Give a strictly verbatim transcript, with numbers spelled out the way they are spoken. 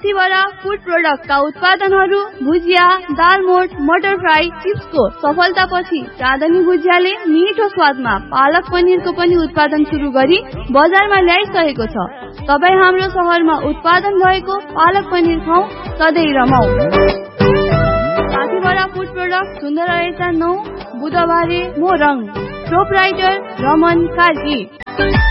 साथीभरा food प्रोडक्टका उत्पादनहरू भुजिया, दालमोट, मटर fry, चिप्सको सफलतापछि चाँदनी भुजियाले मिठो स्वादमा पालक पनिरको पनि उत्पादन सुरु गरी बजारमा ल्याइसकेको छ। तपाईँ हाम्रो शहरमा उत्पादन भएको पालक पनिर खाऊ, सधैँ रमाऊ। साथीभरा फूड प्रोडक्ट सुन्दर रहेछ नौ बुधबारे मोरङ। प्रोपराइटर रमन कार्की।